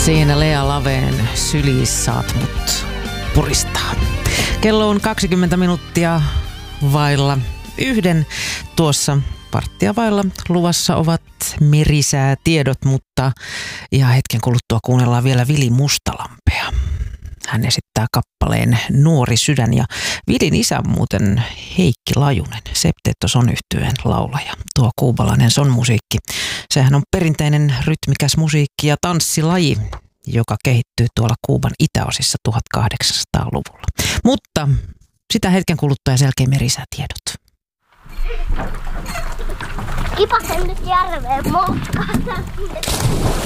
Siinä Lea Laveen sylissä saat mut puristaa. Kello on 20 minuuttia vailla 1. Tuossa varttia vailla luvassa ovat merisäätiedot, mutta ihan hetken kuluttua kuunnellaan vielä Vili Mustalampea. Hän esittää kappaleen Nuori sydän ja Vilin isä muuten Heikki Lajunen, Septeto Son-yhtyeen laulaja. Tuo kuubalainen sonmusiikki, sehän on perinteinen rytmikäs musiikki ja tanssilaji, joka kehittyy tuolla Kuuban itäosissa 1800-luvulla. Mutta sitä hetken kuluttua ja sen jälkeen merisäätiedot. Kipasen nyt järveen moskaan.